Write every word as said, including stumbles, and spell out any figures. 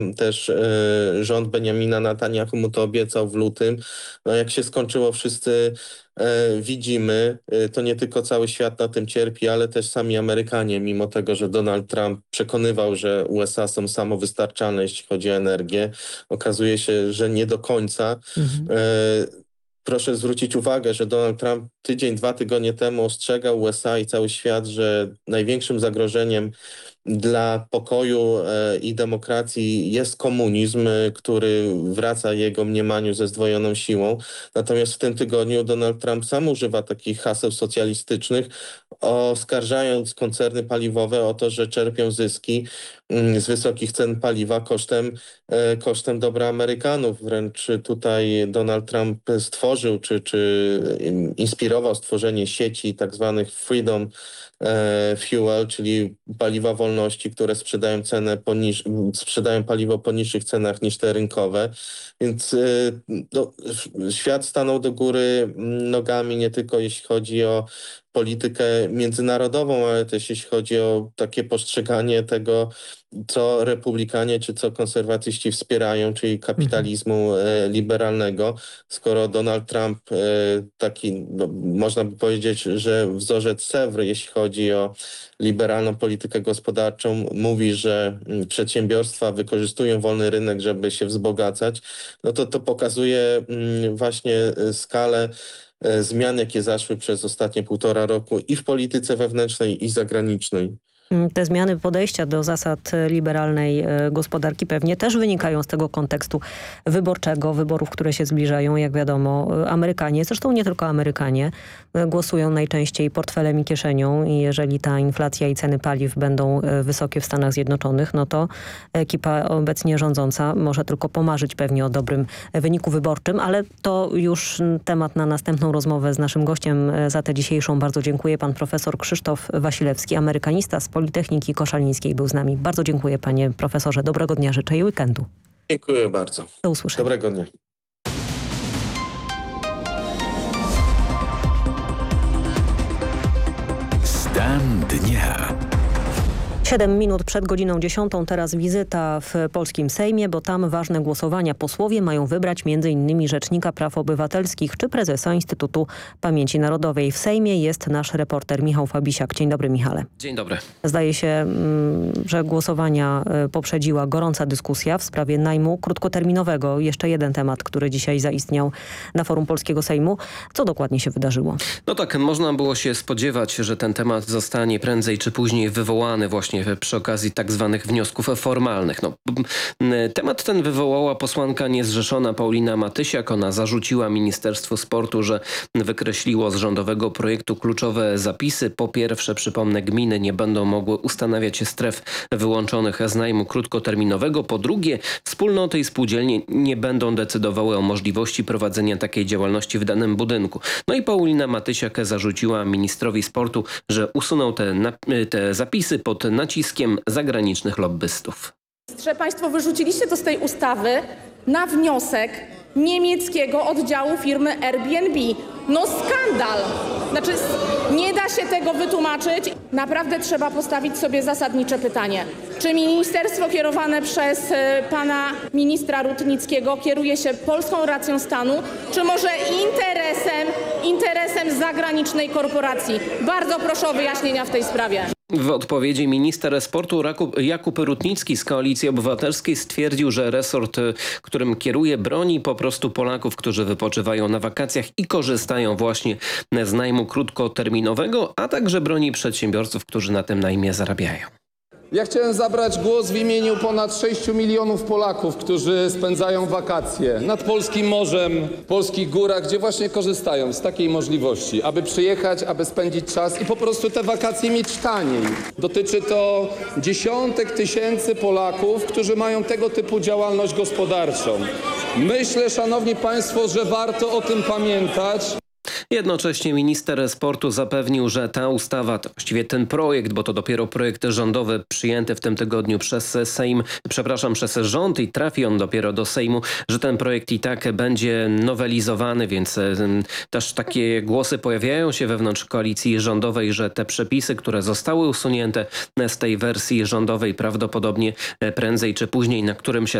Też e, rząd Benjamina Netanyahu mu to obiecał w lutym. No jak się skończyło, wszyscy e, widzimy. E, to nie tylko cały świat na tym cierpi, ale też sami Amerykanie, mimo tego, że Donald Trump przekonywał, że U S A są samowystarczalne, jeśli chodzi o energię. Okazuje się, że nie do końca. Mhm. E, Proszę zwrócić uwagę, że Donald Trump tydzień, dwa tygodnie temu ostrzegał U S A i cały świat, że największym zagrożeniem dla pokoju e, i demokracji jest komunizm, e, który wraca jego mniemaniu ze zdwojoną siłą. Natomiast w tym tygodniu Donald Trump sam używa takich haseł socjalistycznych, oskarżając koncerny paliwowe o to, że czerpią zyski mm, z wysokich cen paliwa kosztem, e, kosztem dobra Amerykanów. Wręcz tutaj Donald Trump stworzył, czy, czy inspirował stworzenie sieci tak zwanych Freedom e, Fuel, czyli paliwa wolności, które sprzedają cenę poniż, sprzedają paliwo po niższych cenach niż te rynkowe. Więc e, no, świat stanął do góry nogami nie tylko jeśli chodzi o politykę międzynarodową, ale też jeśli chodzi o takie postrzeganie tego, co republikanie czy co konserwatyści wspierają, czyli kapitalizmu e, liberalnego. Skoro Donald Trump e, taki, no, można by powiedzieć, że wzorzec Sewry, jeśli chodzi o liberalną politykę gospodarczą, mówi, że mm, przedsiębiorstwa wykorzystują wolny rynek, żeby się wzbogacać, no to to pokazuje mm, właśnie e, skalę e, zmian, jakie zaszły przez ostatnie półtora roku i w polityce wewnętrznej, i zagranicznej. Te zmiany podejścia do zasad liberalnej gospodarki pewnie też wynikają z tego kontekstu wyborczego, wyborów, które się zbliżają. Jak wiadomo, Amerykanie, zresztą nie tylko Amerykanie, głosują najczęściej portfelem i kieszenią i jeżeli ta inflacja i ceny paliw będą wysokie w Stanach Zjednoczonych, no to ekipa obecnie rządząca może tylko pomarzyć pewnie o dobrym wyniku wyborczym, ale to już temat na następną rozmowę z naszym gościem. Za tę dzisiejszą bardzo dziękuję. Pan profesor Krzysztof Wasilewski, amerykanista z Politechniki Koszalińskiej, był z nami. Bardzo dziękuję, panie profesorze. Dobrego dnia życzę i weekendu. Dziękuję bardzo. Do usłyszenia. Dobrego dnia. Stan dnia. Siedem minut przed godziną dziesiątą, teraz wizyta w polskim Sejmie, bo tam ważne głosowania. Posłowie mają wybrać między innymi Rzecznika Praw Obywatelskich czy prezesa Instytutu Pamięci Narodowej. W Sejmie jest nasz reporter Michał Fabisiak. Dzień dobry, Michale. Dzień dobry. Zdaje się, że głosowania poprzedziła gorąca dyskusja w sprawie najmu krótkoterminowego. Jeszcze jeden temat, który dzisiaj zaistniał na forum polskiego Sejmu. Co dokładnie się wydarzyło? No tak, można było się spodziewać, że ten temat zostanie prędzej czy później wywołany właśnie przy okazji tak zwanych wniosków formalnych. No, temat ten wywołała posłanka niezrzeszona Paulina Matysiak. Ona zarzuciła Ministerstwu Sportu, że wykreśliło z rządowego projektu kluczowe zapisy. Po pierwsze, przypomnę, gminy nie będą mogły ustanawiać stref wyłączonych z najmu krótkoterminowego. Po drugie, wspólnoty i spółdzielnie nie będą decydowały o możliwości prowadzenia takiej działalności w danym budynku. No i Paulina Matysiak zarzuciła ministrowi sportu, że usunął te, te zapisy pod naciskiem zagranicznych lobbystów. Państwo wyrzuciliście to z tej ustawy na wniosek niemieckiego oddziału firmy Airbnb. No skandal! Znaczy nie da się tego wytłumaczyć. Naprawdę trzeba postawić sobie zasadnicze pytanie. Czy ministerstwo kierowane przez pana ministra Rutnickiego kieruje się polską racją stanu, czy może interesem, interesem zagranicznej korporacji? Bardzo proszę o wyjaśnienia w tej sprawie. W odpowiedzi minister sportu Jakub Rutnicki z Koalicji Obywatelskiej stwierdził, że resort, którym kieruje, broni po prostu Polaków, którzy wypoczywają na wakacjach i korzystają właśnie z najmu krótkoterminowego, a także broni przedsiębiorców, którzy na tym najmie zarabiają. Ja chciałem zabrać głos w imieniu ponad sześciu milionów Polaków, którzy spędzają wakacje nad polskim morzem, w polskich górach, gdzie właśnie korzystają z takiej możliwości, aby przyjechać, aby spędzić czas i po prostu te wakacje mieć taniej. Dotyczy to dziesiątek tysięcy Polaków, którzy mają tego typu działalność gospodarczą. Myślę, szanowni państwo, że warto o tym pamiętać. Jednocześnie minister sportu zapewnił, że ta ustawa, to właściwie ten projekt, bo to dopiero projekt rządowy przyjęty w tym tygodniu przez Sejm, przepraszam, przez rząd i trafi on dopiero do Sejmu, że ten projekt i tak będzie nowelizowany, więc też takie głosy pojawiają się wewnątrz koalicji rządowej, że te przepisy, które zostały usunięte z tej wersji rządowej, prawdopodobnie prędzej czy później na którymś